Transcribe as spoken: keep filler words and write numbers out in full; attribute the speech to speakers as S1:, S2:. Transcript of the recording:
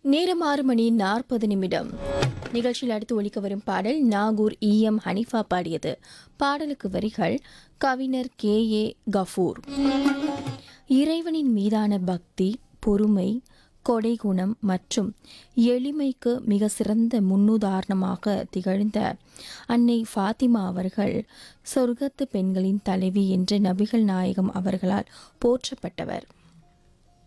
S1: நேரம் ஆறு மணி நாற்பது நிமிடம். நிகழ்ச்சியில் அடுத்து ஒலிக்க வரும் பாடல் நாகூர் இ எம் ஹனிஃபா பாடியது. பாடலுக்கு வரிகள் கவிஞர் கே ஏ கஃபூர். இறைவனின் மீதான பக்தி, பொறுமை, கொடைகுணம் மற்றும் எளிமைக்கு மிக சிறந்த முன்னுதாரணமாக திகழ்ந்த அன்னை ஃபாத்திமா அவர்கள் சொர்க்கத்து பெண்களின் தலைவி என்று நபிகள் நாயகம் அவர்களால் போற்றப்பட்டவர்.